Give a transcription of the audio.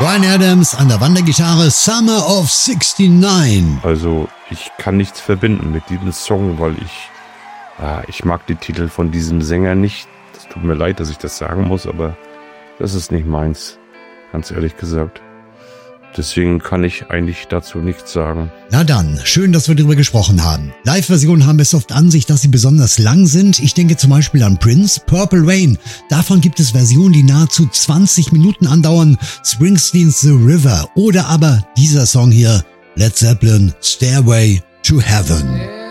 Bryan Adams an der Wandergitarre, Summer of 69. Also ich kann nichts verbinden mit diesem Song, weil ich mag die Titel von diesem Sänger nicht. Es tut mir leid, dass ich das sagen muss, aber das ist nicht meins, ganz ehrlich gesagt. Deswegen kann ich eigentlich dazu nichts sagen. Na dann, schön, dass wir darüber gesprochen haben. Live-Versionen haben es oft an sich, dass sie besonders lang sind. Ich denke zum Beispiel an Prince, Purple Rain. Davon gibt es Versionen, die nahezu 20 Minuten andauern. Springsteens The River oder aber dieser Song hier, Led Zeppelin, Stairway to Heaven.